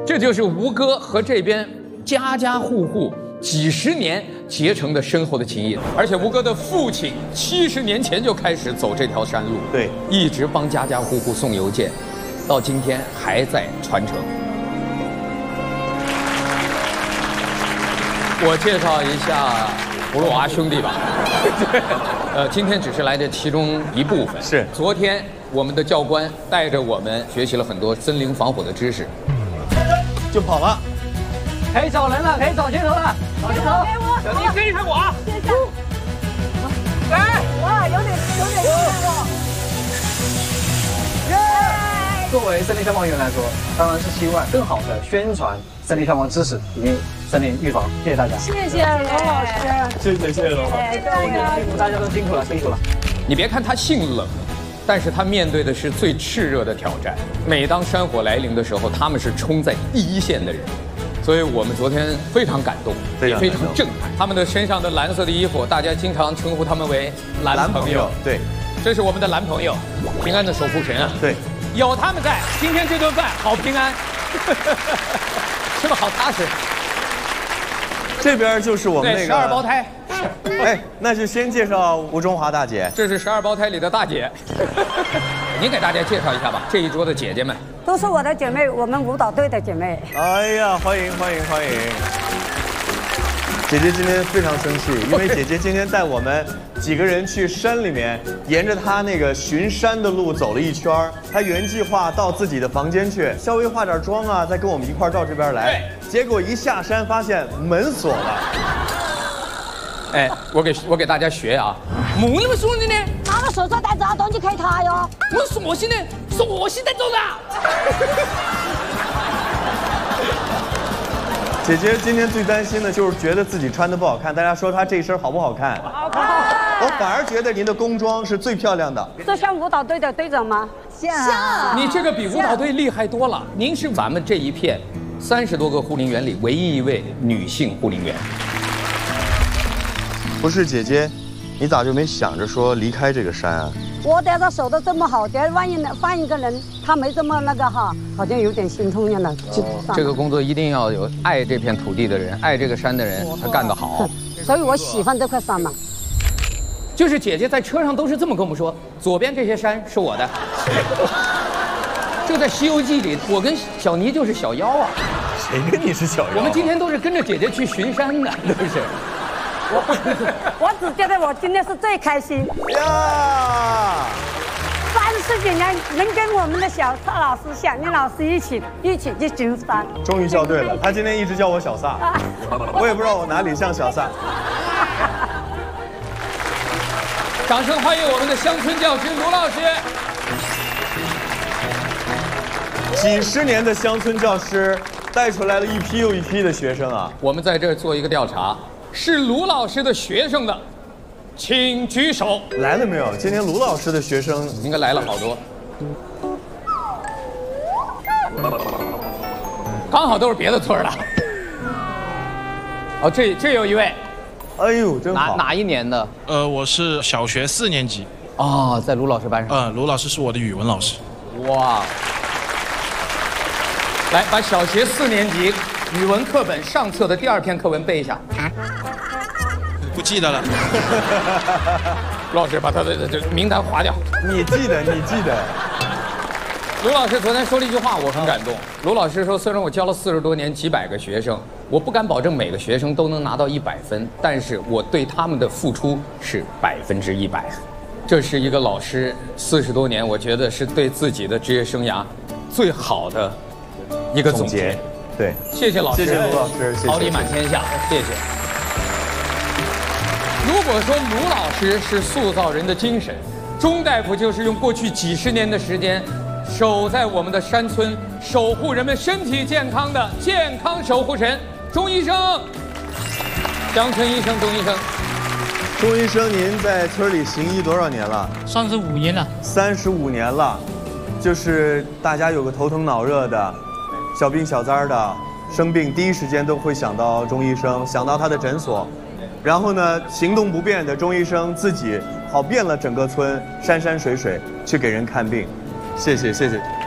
这就是吴哥和这边家家户户几十年结成的深厚的情谊。而且吴哥的父亲70年前就开始走这条山路， 对， 一直帮家家户户送邮件，到今天还在传承。我介绍一下葫芦娃兄弟吧。今天只是来的其中一部分。 是， 昨天我们的教官带着我们学习了很多森林防火的知识， 就跑了。 可以找人了，可以找接头了，找接头。小弟跟一下我啊！来， 哇，有点厉害哦。 作为森林消防员来说，当然是希望更好的宣传森林消防知识以及森林预防。谢谢大家， 谢谢罗老师， 谢谢罗老师， 辛苦大家都辛苦了，辛苦了。 你别看他姓冷，但是他面对的是最炽热的挑战。每当山火来临的时候，他们是冲在第一线的人。所以我们昨天非常感动，也非常震撼。他们的身上的蓝色的衣服，大家经常称呼他们为蓝朋友。 对， 这是我们的蓝朋友，平安的守护神啊。 对， 有他们在，今天这顿饭好平安，吃得好踏实。 这边就是我们那个 12胞胎。 哎，那就先介绍吴中华大姐。 这是12胞胎里的大姐。您给大家介绍一下吧，这一桌的姐姐们都是我的姐妹，我们舞蹈队的姐妹。 哎呀，欢迎欢迎欢迎！姐姐今天非常生气，因为姐姐今天带我们几个人去山里面，沿着她那个巡山的路走了一圈。她原计划到自己的房间去，稍微化点妆啊，再跟我们一块儿到这边来。结果一下山发现门锁了。 哎，我给大家学啊，冇那么说的呢。 拿个手杖带着东西可以踏哟。 我锁心呢，锁心在走的。 姐姐今天最担心的就是觉得自己穿的不好看，大家说她这一身好不好看？ 好看。 我反而觉得您的工装是最漂亮的。 这像舞蹈队的队长吗？像。 你这个比舞蹈队厉害多了。您是咱们这一片30多个护林员里唯一一位女性护林员。 不是姐姐，你咋就没想着说离开这个山啊？ 我带着手都这么好，万一换一个人，他没这么那个哈，好像有点心痛一样的。 这个工作一定要有爱这片土地的人，爱这个山的人才干得好。 所以我喜欢这块山嘛。 就是姐姐在车上都是这么跟我们说，左边这些山是我的。这在《西游记》里，我跟小尼就是小妖啊。 谁跟你是小妖？ 我们今天都是跟着姐姐去巡山的，是不是？ 我只觉得我今天是最开心呀 ！30几年能跟我们的小萨老师、小宁老师一起去巡山， 终于叫对了。他今天一直叫我小萨，我也不知道我哪里像小萨。 掌声欢迎我们的乡村教师卢老师。 几十年的乡村教师带出来了一批又一批的学生啊！ 我们在这儿做一个调查。是卢老师的学生的，请举手。 来了没有？今天卢老师的学生应该来了好多，刚好都是别的村的。哦，这有一位， 哎呦，真好。 哪一年的？ 我是小学4年级。 哦，在卢老师班上。 卢老师是我的语文老师。 哇！来，把小学4年级语文课本上册的第2篇课文背一下。 不记得了。 卢老师把他的名单划掉。 你记得。 卢老师昨天说了一句话，我很感动。卢老师说，虽然我教了40多年几百个学生，我不敢保证每个学生都能拿到100分，但是我对他们的付出是100%。这是一个老师40多年，我觉得是对自己的职业生涯最好的一个总结。 对， 谢谢老师， 谢谢卢老师， 桃李满天下，谢谢。如果说卢老师是塑造人的精神，钟大夫就是用过去几十年的时间，守在我们的山村，守护人们身体健康的健康守护神钟医生，乡村医生钟医生。 钟医生，您在村里行医多少年了 ？35年了。 35年了，就是大家有个头疼脑热的，小病小灾的，生病第一时间都会想到钟医生，想到他的诊所。然后呢，行动不便的钟医生自己跑遍了整个村，山山水水去给人看病。谢谢。